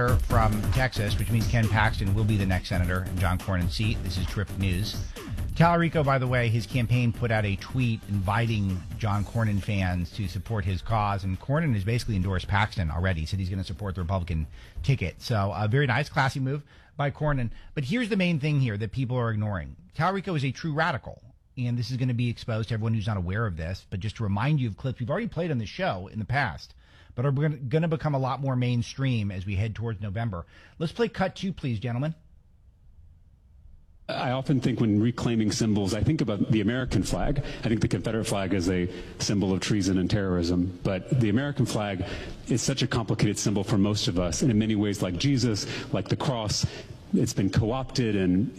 from Texas, which means Ken Paxton will be the next senator in John Cornyn's seat. This is terrific news. Tallarico, by the way, his campaign put out a tweet inviting John Cornyn fans to support his cause, and Cornyn has basically endorsed Paxton already. He said he's going to support the Republican ticket. So a very nice, classy move by Cornyn. But here's the main thing here that people are ignoring. Tallarico is a true radical, and this is going to be exposed to everyone who's not aware of this. But just to remind you of clips we've already played on the show in the past, but are going to become a lot more mainstream as we head towards November. Let's play cut 2, please, gentlemen. I often think when reclaiming symbols, I think about the American flag. I think the Confederate flag is a symbol of treason and terrorism, but the American flag is such a complicated symbol for most of us, and in many ways, like Jesus, like the cross, it's been co-opted, and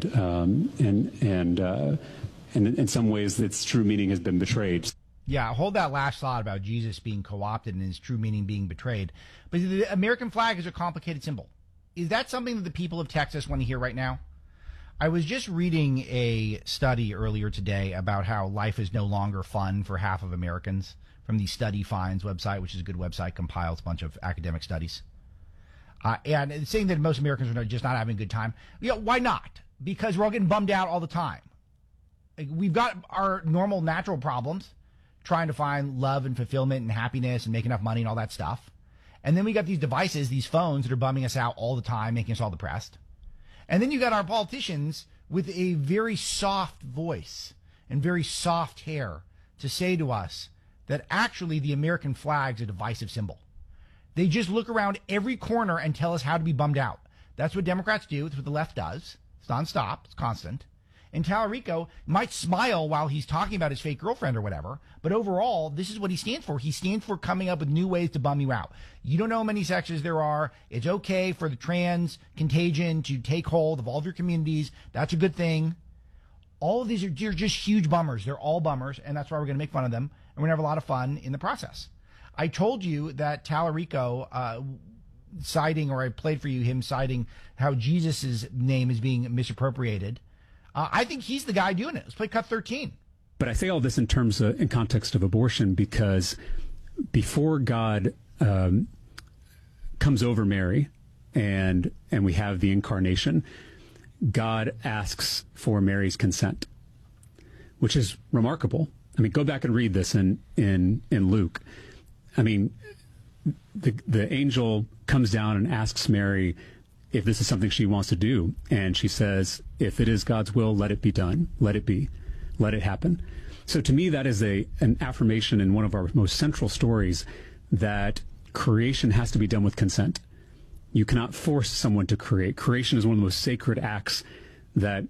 in some ways, its true meaning has been betrayed. Yeah, hold that last thought about Jesus being co-opted and his true meaning being betrayed. But the American flag is a complicated symbol. Is that something that the people of Texas want to hear right now? I was just reading a study earlier today about how life is no longer fun for half of Americans from the Study Finds website, which is a good website, compiles a bunch of academic studies. And it's saying that most Americans are just not having a good time. Yeah, why not? Because we're all getting bummed out all the time. Like, we've got our normal natural problems, trying to find love and fulfillment and happiness and make enough money and all that stuff. And then we got these devices, these phones that are bumming us out all the time, making us all depressed. And then you got our politicians with a very soft voice and very soft hair to say to us that actually the American flag's a divisive symbol. They just look around every corner and tell us how to be bummed out. That's what Democrats do. It's what the left does. It's nonstop. It's constant. And Tallarico might smile while he's talking about his fake girlfriend or whatever, but overall, this is what he stands for. He stands for coming up with new ways to bum you out. You don't know how many sexes there are. It's okay for the trans contagion to take hold of all of your communities. That's a good thing. All of these are just huge bummers. They're all bummers, and that's why we're going to make fun of them, and we're going to have a lot of fun in the process. I told you that Tallarico citing, or I played for you him citing how Jesus' name is being misappropriated. I think he's the guy doing it. Let's play cut 13. But I say all this in terms of, in context of abortion, because before God comes over Mary and we have the incarnation, God asks for Mary's consent, which is remarkable. I mean, go back and read this in Luke. I mean, the angel comes down and asks Mary if this is something she wants to do. And she says, if it is God's will, let it be done. Let it be. Let it happen. So to me, that is an affirmation in one of our most central stories that creation has to be done with consent. You cannot force someone to create. Creation is one of the most sacred acts that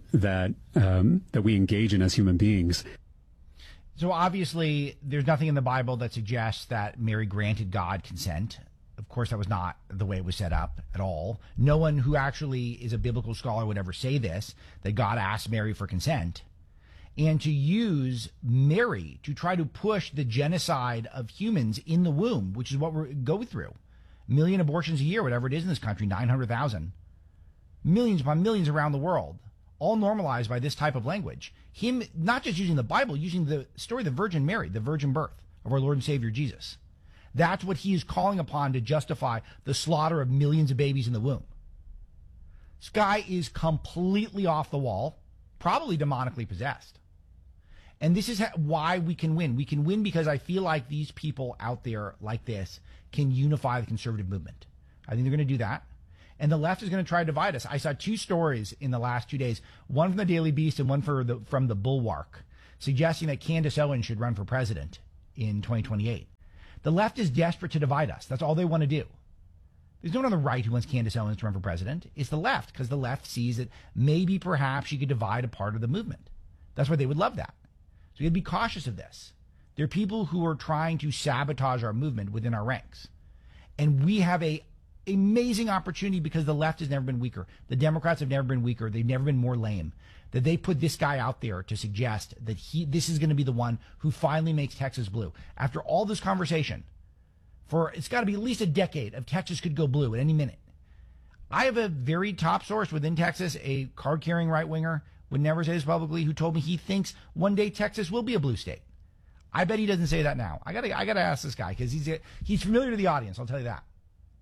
we engage in as human beings. So obviously, there's nothing in the Bible that suggests that Mary granted God consent. Of course, that was not the way it was set up at all. No one who actually is a biblical scholar would ever say this, that God asked Mary for consent. And to use Mary to try to push the genocide of humans in the womb, which is what we're going through. 1 million abortions a year, whatever it is in this country, 900,000. Millions upon millions around the world, all normalized by this type of language. Him not just using the Bible, using the story of the Virgin Mary, the virgin birth of our Lord and Savior Jesus. That's what he is calling upon to justify the slaughter of millions of babies in the womb. This guy is completely off the wall, probably demonically possessed. And this is why we can win. We can win because I feel like these people out there like this can unify the conservative movement. I think they're going to do that. And the left is going to try to divide us. I saw 2 stories in the last 2 days, one from the Daily Beast and one from the Bulwark, suggesting that Candace Owens should run for president in 2028. The left is desperate to divide us. That's all they want to do. There's no one on the right who wants Candace Owens to run for president. It's the left, because the left sees that maybe perhaps you could divide a part of the movement. That's why they would love that. So you got to be cautious of this. There are people who are trying to sabotage our movement within our ranks. And we have a amazing opportunity because the left has never been weaker. The Democrats have never been weaker. They've never been more lame. That they put this guy out there to suggest that this is going to be the one who finally makes Texas blue. After all this conversation, it's got to be at least a decade of Texas could go blue at any minute. I have a very top source within Texas, a card-carrying right-winger, would never say this publicly, who told me he thinks one day Texas will be a blue state. I bet he doesn't say that now. I gotta ask this guy because he's familiar to the audience. I'll tell you that.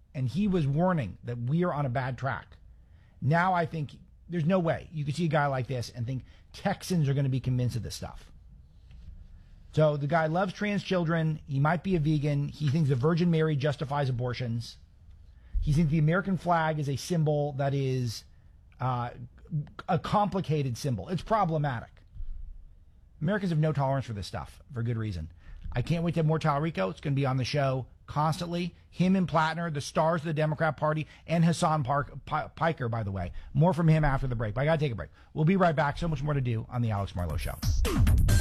And he was warning that we are on a bad track. Now I think there's no way you could see a guy like this and think Texans are going to be convinced of this stuff. So the guy loves trans children. He might be a vegan. He thinks the Virgin Mary justifies abortions. He thinks the American flag is a symbol that is a complicated symbol. It's problematic. Americans have no tolerance for this stuff for good reason. I can't wait to have more Talarico. It's going to be on the show constantly. Him and Plattner, the stars of the Democrat Party, and Hassan Piker, by the way. More from him after the break. But I got to take a break. We'll be right back. So much more to do on the Alex Marlowe Show.